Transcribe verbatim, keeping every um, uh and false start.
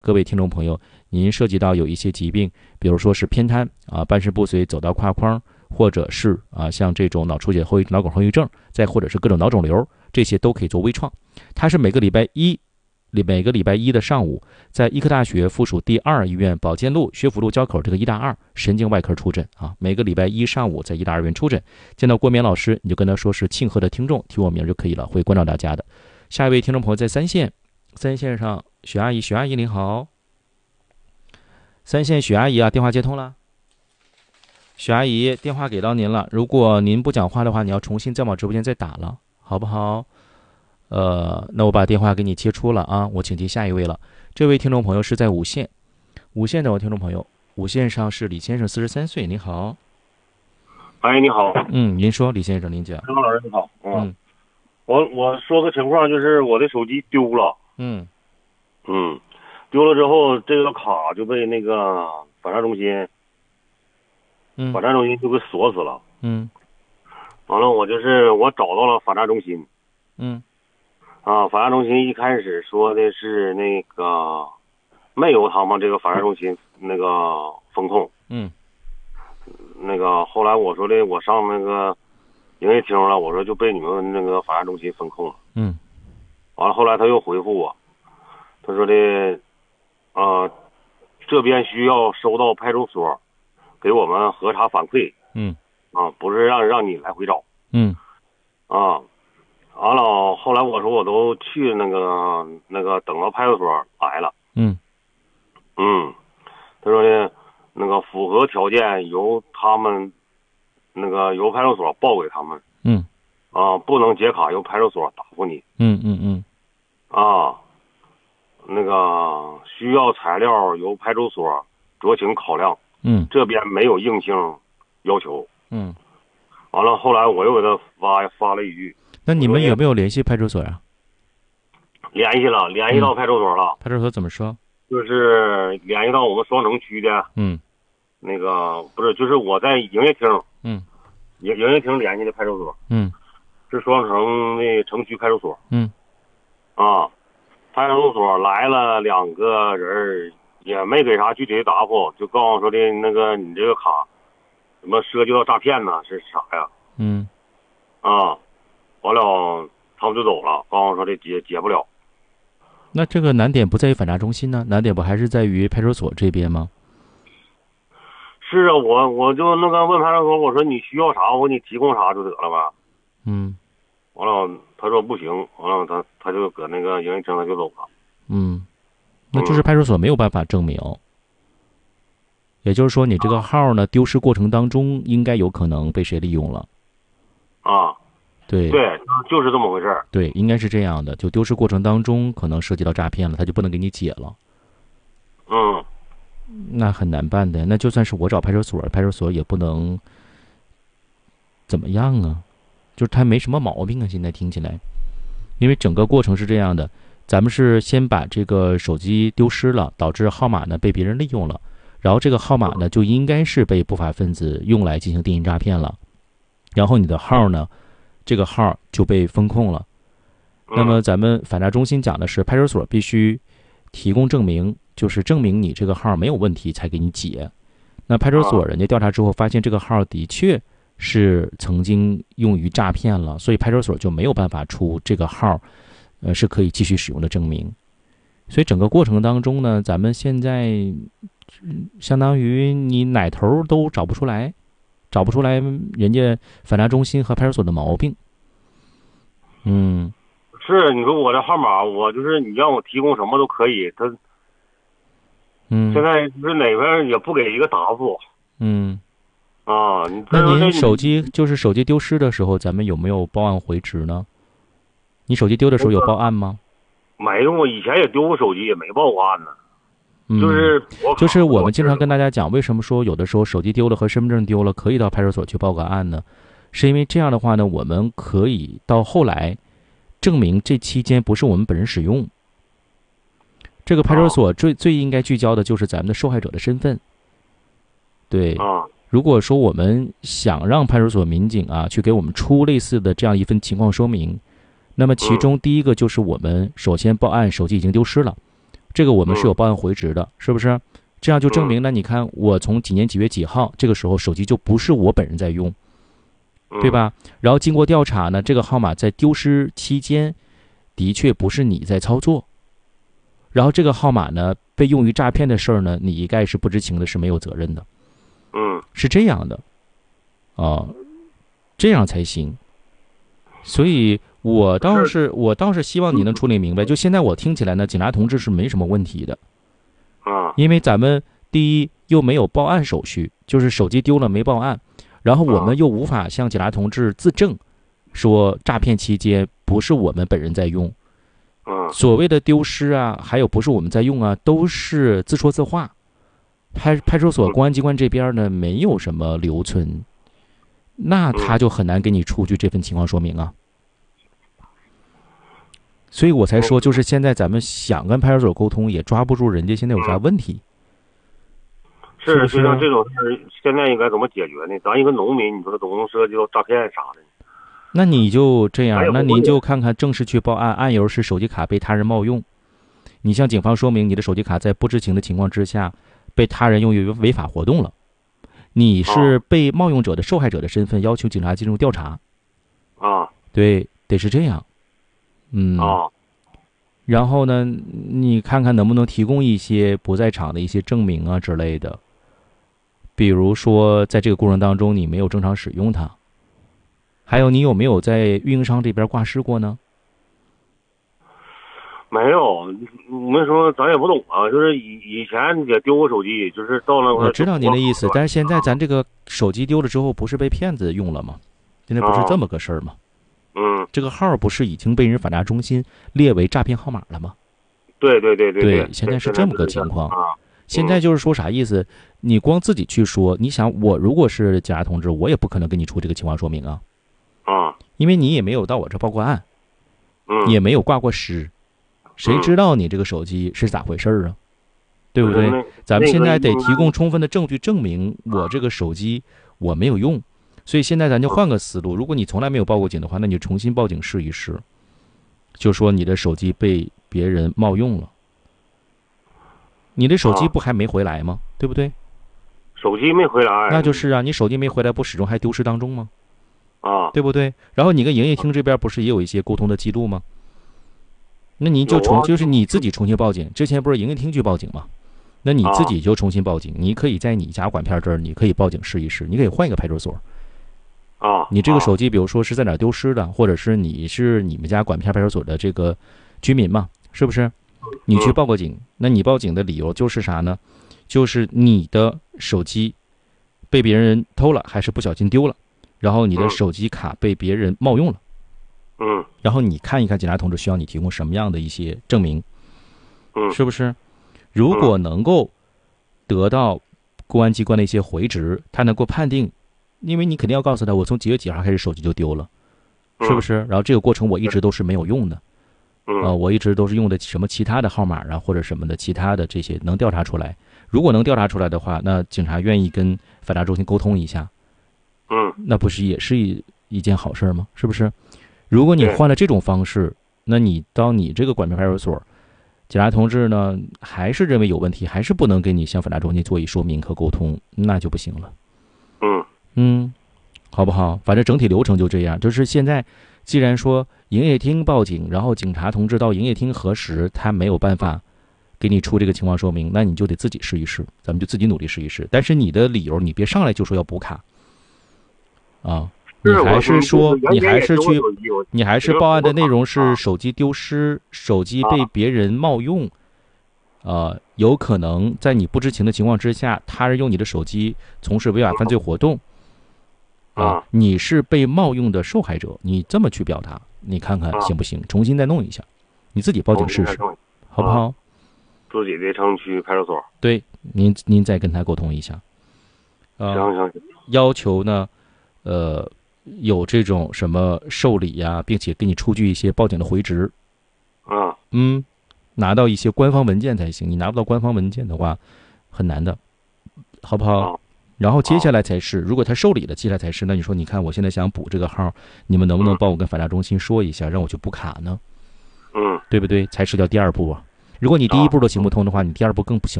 各位听众朋友，您涉及到有一些疾病，比如说是偏瘫啊、半身不遂、走到胯框，或者是啊像这种脑出血后遗脑梗后遗症，再或者是各种脑肿瘤，这些都可以做微创。它是每个礼拜一每个礼拜一的上午，在医科大学附属第二医院保健路薛福路交口这个医大二神经外科出诊啊。每个礼拜一上午在医大二院出诊，见到郭明老师，你就跟他说是庆贺的听众，提我名就可以了，会关照大家的。下一位听众朋友在三线，三线上许阿姨，许阿姨您好。三线许阿姨啊，电话接通了。许阿姨，电话给到您了，如果您不讲话的话，你要重新再往直播间再打了，好不好？呃，那我把电话给你切出了啊，我请接下一位了。这位听众朋友是在五线，五线的我听众朋友，五线上是李先生，四十三岁，你好。 哎，你好。 嗯，您说，李先生，您讲。 张老师你好。嗯， 嗯我我说个情况，就是我的手机丢了。 嗯嗯，丢了之后，这个卡就被那个反诈中心， 嗯反诈中心就给锁死了。 嗯完了，我就是我找到了反诈中心。 嗯啊，反诈中心一开始说的是那个没有他们这个反诈中心那个风控。 嗯那个后来我说的，我上那个营业厅了，我说就被你们那个反诈中心风控了。 嗯完了，后来他又回复我，他说的，啊、呃，这边需要收到派出所给我们核查反馈。 嗯啊，不是让让你来回找。 嗯啊，完了，后来我说我都去那个那个等到派出所来了。 嗯嗯，他说的，那个符合条件由他们那个由派出所报给他们。 嗯啊，不能解卡，由派出所答复你。 嗯嗯嗯啊，那个需要材料由派出所酌情考量。 嗯这边没有硬性要求。 嗯。 完了，后来我又给他发发了一句。 那你们有没有联系派出所啊？ 联系了，联系到派出所了。 嗯、派出所怎么说？ 就是联系到我们双城区的。 嗯。 那个不是，就是我在营业厅。 嗯。 营营业厅联系的派出所。 嗯。 是双城的城区派出所。 嗯。 啊，派出所来了两个人，也没给啥具体的答复，就告诉我说的那个你这个卡，什么涉及到诈骗呢？是啥呀？ 嗯。 啊，完了他们就走了，告诉我说的解解不了。 那这个难点不在于反诈中心呢？难点不还是在于派出所这边吗？ 是啊，我我就那个问派出所，我说你需要啥，我给你提供啥就得了呗。 嗯。 完了，他说不行，完了他他就搁那个营业厅他就走了。 嗯，那就是派出所没有办法证明。嗯、也就是说，你这个号呢，丢失过程当中应该有可能被谁利用了。 啊， 对对，就是这么回事。 对，应该是这样的，就丢失过程当中可能涉及到诈骗了，他就不能给你解了。 嗯， 那很难办的。那就算是我找派出所，派出所也不能怎么样啊。就是他没什么毛病啊，现在听起来，因为整个过程是这样的，咱们是先把这个手机丢失了，导致号码呢被别人利用了，然后这个号码呢就应该是被不法分子用来进行电信诈骗了，然后你的号呢，这个号就被封控了。那么咱们反诈中心讲的是，派出所必须提供证明，就是证明你这个号没有问题才给你解。那派出所人家调查之后发现这个号的确是曾经用于诈骗了，所以派出所就没有办法出这个号，呃，是可以继续使用的证明。所以整个过程当中呢，咱们现在、嗯、相当于你哪头都找不出来，找不出来人家反诈中心和派出所的毛病。嗯， 是你说我的号码，我就是你让我提供什么都可以，他， 嗯， 现在就是哪边也不给一个答复。 嗯。 啊， 那您手机就是手机丢失的时候，咱们有没有报案回执呢？你手机丢的时候有报案吗？ 没有，我以前也丢过手机，也没报过案呢。 嗯、 就是我就是我们经常跟大家讲，为什么说有的时候手机丢了和身份证丢了可以到派出所去报个案呢？是因为这样的话呢，我们可以到后来证明这期间不是我们本人使用。这个派出所最、啊、最应该聚焦的就是咱们的受害者的身份。对。 啊。 如果说我们想让派出所民警啊去给我们出类似的这样一份情况说明，那么其中第一个就是我们首先报案手机已经丢失了， 这个我们是有报案回执的，是不是？这样就证明了，你看我从几年几月几号，这个时候手机就不是我本人在用，对吧？然后经过调查呢，这个号码在丢失期间的确不是你在操作，然后这个号码呢被用于诈骗的事儿呢，你一概是不知情的，是没有责任的。 嗯， 是这样的啊，这样才行。所以我倒是我倒是希望你能处理明白。就现在我听起来呢，警察同志是没什么问题的啊， 因为咱们第一又没有报案手续，就是手机丢了没报案，然后我们又无法向警察同志自证说诈骗期间不是我们本人在用，所谓的丢失啊，还有不是我们在用啊，都是自说自话。派派出所公安机关这边呢没有什么留存，那他就很难给你出具这份情况说明啊。所以我才说，就是现在咱们想跟派出所沟通，也抓不住人家现在有啥问题。 是，就像这种事，现在应该怎么解决呢？咱一个农民，你说总能涉及到诈骗啥的。 那你就这样，那你就看看正式去报案，案由是手机卡被他人冒用。你向警方说明你的手机卡在不知情的情况之下被他人用于违法活动了，你是被冒用者的受害者的身份，要求警察进入调查。 啊， 对，得是这样。嗯啊， 然后呢，你看看能不能提供一些不在场的一些证明啊之类的，比如说在这个过程当中你没有正常使用它，还有你有没有在运营商这边挂失过呢？ 没有，没说咱也不懂啊，就是以以前也丢过手机，就是到那块。 我知道您的意思，但是现在咱这个手机丢了之后，不是被骗子用了吗？现在不是这么个事儿吗？ 嗯， 这个号不是已经被人反诈中心列为诈骗号码了吗？ 对对对对对，现在是这么个情况。现在就是说啥意思？你光自己去说，你想我如果是警察同志，我也不可能给你出这个情况说明啊。 啊， 因为你也没有到我这报过案， 嗯， 也没有挂过失，谁知道你这个手机是咋回事啊？对不对？咱们现在得提供充分的证据证明我这个手机我没有用。所以现在咱就换个思路，如果你从来没有报过警的话，那你重新报警试一试，就说你的手机被别人冒用了，你的手机不还没回来吗？对不对？ 手机没回来， 那就是啊，你手机没回来，不始终还丢失当中吗？ 啊， 对不对？然后你跟营业厅这边不是也有一些沟通的记录吗？那你就重就是你自己重新报警，之前不是营业厅去报警吗？那你自己就重新报警，你可以在你家管片这儿，你可以报警试一试，你可以换一个派出所。 啊， 你这个手机，比如说是在哪儿丢失的，或者是你是你们家管片派出所的这个居民嘛，是不是？你去报个警，那你报警的理由就是啥呢？就是你的手机被别人偷了，还是不小心丢了，然后你的手机卡被别人冒用了。 嗯， 然后你看一看警察同志需要你提供什么样的一些证明， 嗯， 是不是？如果能够得到公安机关的一些回执，他能够判定。因为你肯定要告诉他，我从几月几号开始手机就丢了，是不是？然后这个过程我一直都是没有用的，呃，我一直都是用的什么其他的号码啊，或者什么的其他的这些能调查出来。如果能调查出来的话，那警察愿意跟反诈中心沟通一下， 嗯， 那不是也是一一件好事吗？是不是？如果你换了这种方式，那你到你这个管片派出所，警察同志呢还是认为有问题，还是不能给你向反诈中心做一说明和沟通，那就不行了。 嗯。 嗯，好不好？反正整体流程就这样。就是现在，既然说营业厅报警，然后警察同志到营业厅核实，他没有办法给你出这个情况说明，那你就得自己试一试，咱们就自己努力试一试。但是你的理由，你别上来就说要补卡啊！你还是说，你还是去，你还是报案的内容是手机丢失，手机被别人冒用。呃，有可能在你不知情的情况之下，他人用你的手机从事违法犯罪活动。啊，你是被冒用的受害者，你这么去表达，你看看行不行？重新再弄一下，你自己报警试试，好不好？ 自己的城区派出所。对， 您您再跟他沟通一下。 呃、行行行。 要求呢，呃，有这种什么受理呀，并且给你出具一些报警的回执。 啊。 嗯，拿到一些官方文件才行。你拿不到官方文件的话，很难的，好不好？ 啊， 然后接下来才是，如果他受理了，接下来才是，那你说，你看我现在想补这个号，你们能不能帮我跟反诈中心说一下，让我去补卡呢？ 嗯， 对不对？才是叫第二步啊。 如果你第一步都行不通的话，你第二步更不行。